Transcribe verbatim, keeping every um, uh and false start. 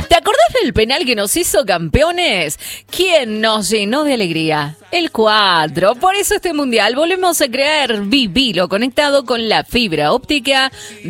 ¿Te acordás del penal que nos hizo campeones? ¿Quién nos llenó de alegría? El cuatro. Por eso este mundial volvemos a creer. Vivilo conectado con la fibra óptica